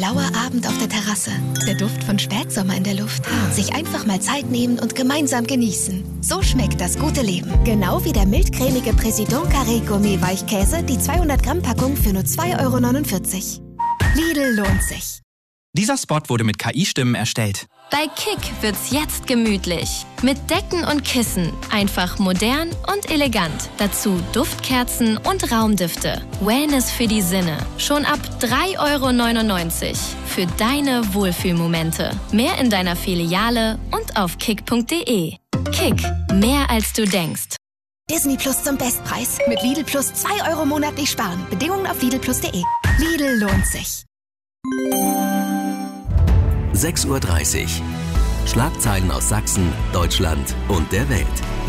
blauer Abend auf der Terrasse, der Duft von Spätsommer in der Luft. Sich einfach mal Zeit nehmen und gemeinsam genießen. So schmeckt das gute Leben. Genau wie der mildcremige Président Carré Gourmet Weichkäse, die 200 Gramm Packung für nur 2,49 €. Lidl lohnt sich. Dieser Spot wurde mit KI-Stimmen erstellt. Bei Kick wird's jetzt gemütlich. Mit Decken und Kissen. Einfach modern und elegant. Dazu Duftkerzen und Raumdüfte. Wellness für die Sinne. Schon ab 3,99 € für deine Wohlfühlmomente. Mehr in deiner Filiale und auf kick.de. Kick. Mehr als du denkst. Disney Plus zum Bestpreis. Mit Lidl Plus 2 € monatlich sparen. Bedingungen auf lidlplus.de. Lidl lohnt sich. 6:30 Uhr. Schlagzeilen aus Sachsen, Deutschland und der Welt.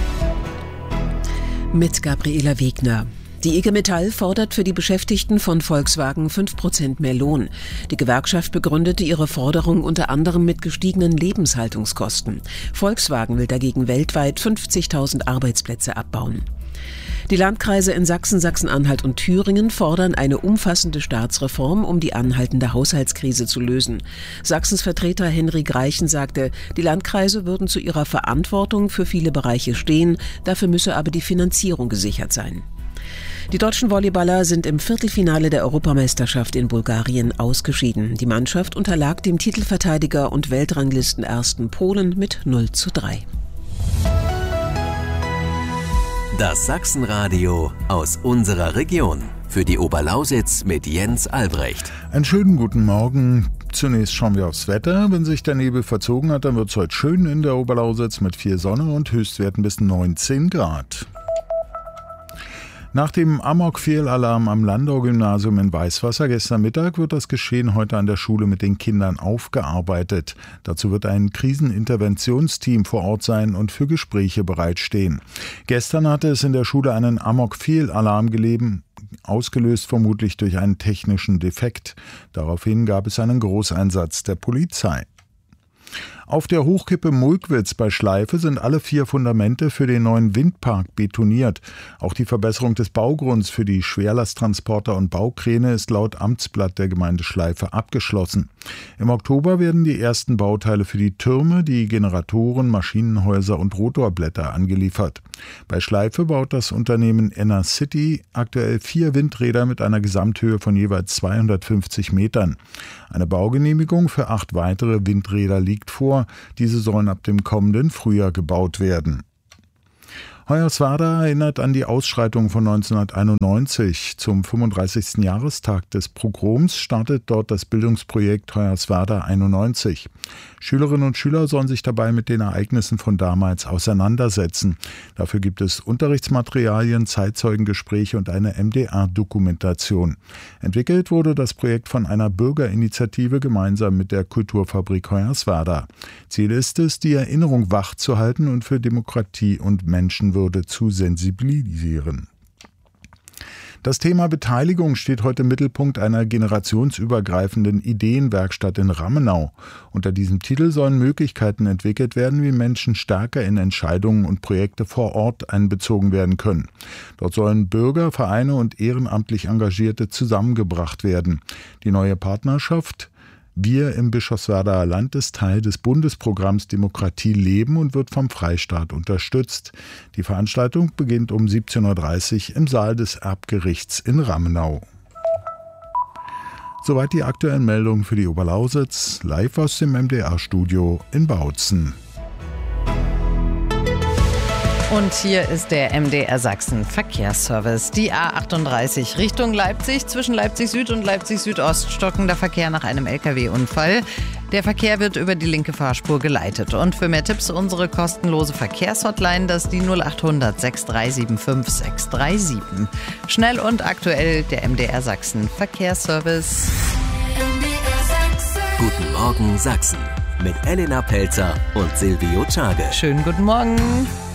Mit Gabriela Wegner. Die IG Metall fordert für die Beschäftigten von Volkswagen 5% mehr Lohn. Die Gewerkschaft begründete ihre Forderung unter anderem mit gestiegenen Lebenshaltungskosten. Volkswagen will dagegen weltweit 50.000 Arbeitsplätze abbauen. Die Landkreise in Sachsen, Sachsen-Anhalt und Thüringen fordern eine umfassende Staatsreform, um die anhaltende Haushaltskrise zu lösen. Sachsens Vertreter Henrik Reichen sagte, die Landkreise würden zu ihrer Verantwortung für viele Bereiche stehen, dafür müsse aber die Finanzierung gesichert sein. Die deutschen Volleyballer sind im Viertelfinale der Europameisterschaft in Bulgarien ausgeschieden. Die Mannschaft unterlag dem Titelverteidiger und Weltranglistenersten Polen mit 0:3. Das Sachsenradio aus unserer Region. Für die Oberlausitz mit Jens Albrecht. Einen schönen guten Morgen. Zunächst schauen wir aufs Wetter. Wenn sich der Nebel verzogen hat, dann wird es heute schön in der Oberlausitz mit viel Sonne und Höchstwerten bis 19 Grad. Nach dem Amok-Fehlalarm am Landau-Gymnasium in Weißwasser gestern Mittag wird das Geschehen heute an der Schule mit den Kindern aufgearbeitet. Dazu wird ein Kriseninterventionsteam vor Ort sein und für Gespräche bereitstehen. Gestern hatte es in der Schule einen Amok-Fehlalarm gegeben, ausgelöst vermutlich durch einen technischen Defekt. Daraufhin gab es einen Großeinsatz der Polizei. Auf der Hochkippe Mulkwitz bei Schleife sind alle 4 Fundamente für den neuen Windpark betoniert. Auch die Verbesserung des Baugrunds für die Schwerlasttransporter und Baukräne ist laut Amtsblatt der Gemeinde Schleife abgeschlossen. Im Oktober werden die ersten Bauteile für die Türme, die Generatoren, Maschinenhäuser und Rotorblätter angeliefert. Bei Schleife baut das Unternehmen Enercity aktuell 4 Windräder mit einer Gesamthöhe von jeweils 250 Metern. Eine Baugenehmigung für 8 weitere Windräder liegt vor. Diese sollen ab dem kommenden Frühjahr gebaut werden. Hoyerswerda erinnert an die Ausschreitung von 1991. Zum 35. Jahrestag des Pogroms startet dort das Bildungsprojekt Hoyerswerda 91. Schülerinnen und Schüler sollen sich dabei mit den Ereignissen von damals auseinandersetzen. Dafür gibt es Unterrichtsmaterialien, Zeitzeugengespräche und eine MDR-Dokumentation. Entwickelt wurde das Projekt von einer Bürgerinitiative gemeinsam mit der Kulturfabrik Hoyerswerda. Ziel ist es, die Erinnerung wach zu halten und für Demokratie und Menschenwürde zu sensibilisieren. Das Thema Beteiligung steht heute im Mittelpunkt einer generationsübergreifenden Ideenwerkstatt in Rammenau. Unter diesem Titel sollen Möglichkeiten entwickelt werden, wie Menschen stärker in Entscheidungen und Projekte vor Ort einbezogen werden können. Dort sollen Bürger, Vereine und ehrenamtlich Engagierte zusammengebracht werden. Die neue Partnerschaft Wir im Bischofswerder Land ist Teil des Bundesprogramms Demokratie leben und wird vom Freistaat unterstützt. Die Veranstaltung beginnt um 17:30 Uhr im Saal des Erbgerichts in Rammenau. Soweit die aktuellen Meldungen für die Oberlausitz, live aus dem MDR-Studio in Bautzen. Und hier ist der MDR Sachsen Verkehrsservice. Die A38 Richtung Leipzig, zwischen Leipzig Süd und Leipzig Südost stockender Verkehr nach einem LKW-Unfall. Der Verkehr wird über die linke Fahrspur geleitet. Und für mehr Tipps unsere kostenlose Verkehrshotline, das ist die 0800 6375 637. Schnell und aktuell der MDR Sachsen Verkehrsservice. Guten Morgen Sachsen mit Elena Pelzer und Silvio Czage. Schönen guten Morgen.